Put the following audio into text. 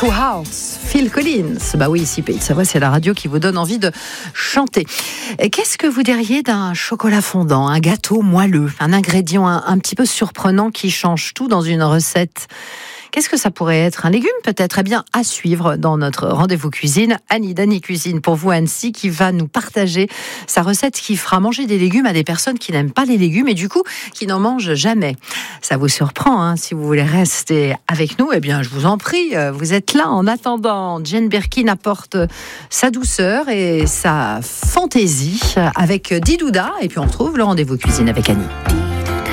Two Hearts, Phil Collins. Bah oui, ici Pays de Savoie, c'est la radio qui vous donne envie de chanter. Et qu'est-ce que vous diriez d'un chocolat fondant, un gâteau moelleux, un ingrédient un petit peu surprenant qui change tout dans une recette? Qu'est-ce que ça pourrait être? Un légume peut-être? Eh bien, à suivre dans notre rendez-vous cuisine. Annie d'Annie Cuisine pour vous, Annecy, qui va nous partager sa recette qui fera manger des légumes à des personnes qui n'aiment pas les légumes et du coup, qui n'en mangent jamais. Ça vous surprend, hein? Si vous voulez rester avec nous, eh bien, je vous en prie, vous êtes là. En attendant, Jane Birkin apporte sa douceur et sa fantaisie avec Didouda. Et puis, on retrouve le rendez-vous cuisine avec Annie.